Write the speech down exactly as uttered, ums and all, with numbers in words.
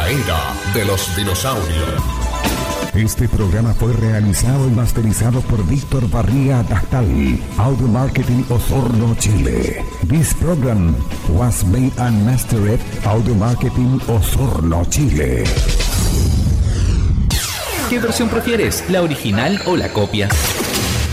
era de los dinosaurios. Este programa fue realizado y masterizado por Víctor Barría Dactal, Audio Marketing Osorno, Chile. This program was made and mastered Audio Marketing Osorno, Chile. ¿Qué versión prefieres, la original o la copia?